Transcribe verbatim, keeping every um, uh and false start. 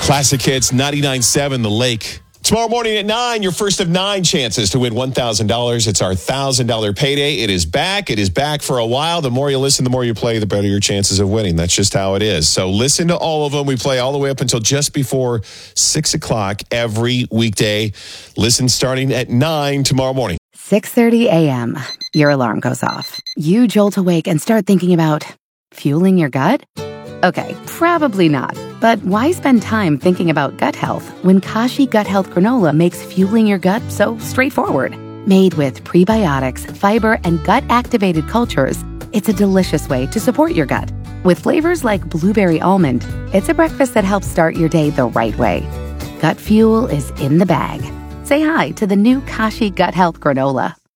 Classic Hits ninety-nine point seven The Lake. Tomorrow morning at nine, your first of nine chances to win one thousand dollars. It's our one thousand dollars payday. It is back. It is back for a while. The more you listen, the more you play, the better your chances of winning. That's just how it is. So listen to all of them. We play all the way up until just before six o'clock every weekday. Listen starting at nine tomorrow morning. six thirty a.m. Your alarm goes off. You jolt awake and start thinking about fueling your gut? Okay, probably not. But why spend time thinking about gut health when Kashi Gut Health Granola makes fueling your gut so straightforward? Made with prebiotics, fiber, and gut-activated cultures, it's a delicious way to support your gut. With flavors like blueberry almond, it's a breakfast that helps start your day the right way. Gut fuel is in the bag. Say hi to the new Kashi Gut Health Granola.